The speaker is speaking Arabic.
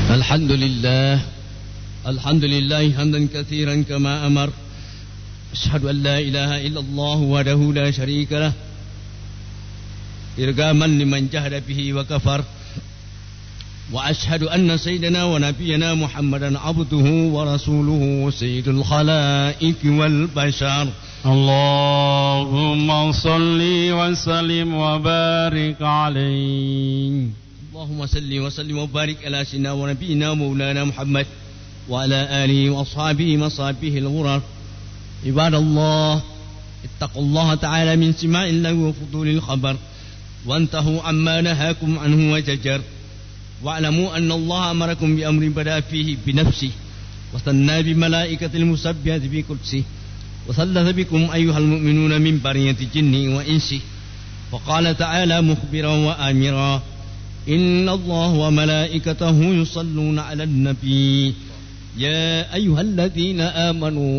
الحمد لله حمدا كثيرا كما أمر. أشهد أن لا إله إلا الله وحده لا شريك له إرغاما لمن جهد به وكفر. وأشهد أن سيدنا ونبينا محمدا عبده ورسوله سيد الخلائق والبشر. اللهم صل وسلم وبارك عليه. اللهم صل وسلم وبارك على سيدنا ونبينا مولانا محمد وعلى آله وأصحابه مصابيه الغرر. عباد الله، اتقوا الله تعالى من سماع الله وفضول الخبر، وانتهوا عما نهاكم عنه وزجر. واعلموا أن الله أمركم بأمر بدأ فيه بنفسه، وثنى بملائكة المسبحة بقدسه، وثلث بكم أيها المؤمنون من برية الجن وإنس. وقال تعالى مخبرا وآمرا: إن الله وملائكته يصلون على النبي يا أيها الذين آمنوا